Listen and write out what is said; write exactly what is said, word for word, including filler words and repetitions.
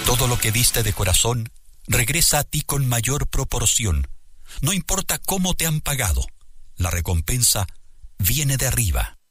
Todo lo que diste de corazón regresa a ti con mayor proporción. No importa cómo te han pagado, la recompensa viene de arriba.